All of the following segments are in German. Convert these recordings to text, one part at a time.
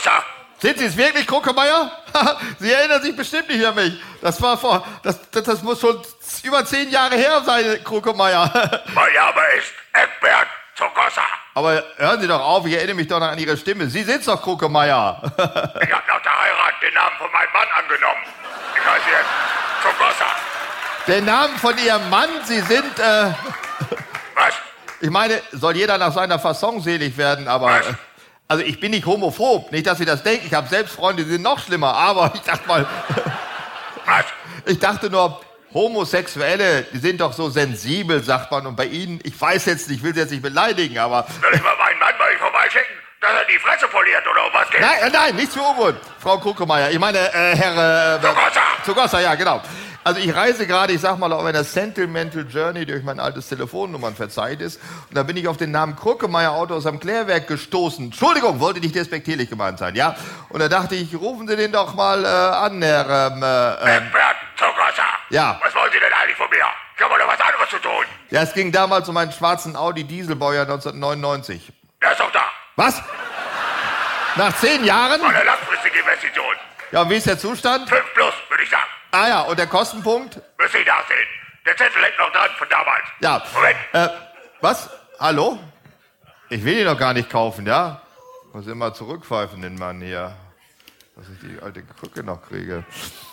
Krokosser. Sind Sie es wirklich, Krokemeier? Sie erinnern sich bestimmt nicht an mich. Das muss schon über 10 Jahre her sein, Krokemeier. Mein Name ist Egbert Zuckerser. Aber hören Sie doch auf, ich erinnere mich doch noch an Ihre Stimme. Sie sind's doch, Krokemeier. Ich habe nach der Heirat den Namen von meinem Mann angenommen. Ich heiße jetzt Zuckerser. Den Namen von Ihrem Mann, Sie sind, Was? Ich meine, soll jeder nach seiner Fasson selig werden, aber... Was? Also ich bin nicht homophob, nicht, dass Sie das denken. Ich habe selbst Freunde, die sind noch schlimmer, aber ich dachte mal... Was? Ich dachte nur, Homosexuelle, die sind doch so sensibel, sagt man. Und bei Ihnen, ich weiß jetzt nicht, ich will Sie jetzt nicht beleidigen, aber... Soll ich mal meinen Mann bei euch vorbeischicken, dass er die Fresse poliert oder um was geht? Nein, nichts für ungut, Frau Krokemeier. Ich meine, Herr... Zuckerser, ja, genau. Also ich reise gerade, ich sag mal, auf einer Sentimental Journey durch mein altes Telefonnummern verzeiht ist. Und da bin ich auf den Namen Krokemeier Auto aus am Klärwerk gestoßen. Entschuldigung, wollte nicht despektierlich gemeint sein, ja? Und da dachte ich, rufen Sie den doch mal an, Herr... Egbert Zuckerser. Ja. Was wollen Sie denn eigentlich von mir? Ich habe doch was anderes zu tun. Ja, es ging damals um einen schwarzen Audi Dieselbaujahr 1999. Der ist doch da. Was? Nach 10 Jahren? Eine langfristige Investition. Ja, und wie ist der Zustand? 5 plus, würde ich sagen. Ah ja, und der Kostenpunkt? Müssen Sie nachsehen. Der Zettel hängt noch dran von damals. Ja. Moment. Was? Hallo? Ich will ihn noch gar nicht kaufen, ja? Muss immer zurückpfeifen, den Mann hier. Dass ich die alte Krücke noch kriege.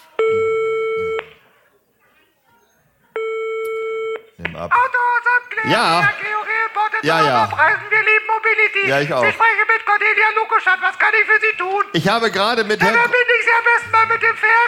Nimm ab. Autos am Klärwerk, Ja. Preisen, wir lieben Mobility. Ja, ich auch. Ich spreche mit Cordelia Lukoschat, was kann ich für Sie tun? Ich habe gerade mit Dann Herrn... verbinde ich Sie am besten mal mit dem Pferd.